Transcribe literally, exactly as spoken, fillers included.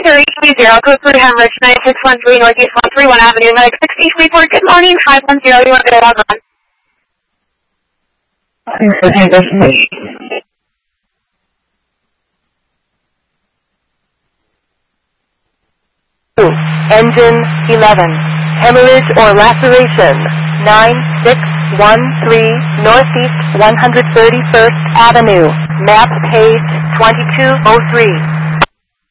three three zero, code three hemorrhage, nine six one three Northeast one three one Avenue, medic sixteen twenty-four. Good morning, five one zero, you want to log on? Engine eleven. Hemorrhage or laceration. nine six one three Northeast one hundred thirty-first Avenue. Map page twenty-two oh three.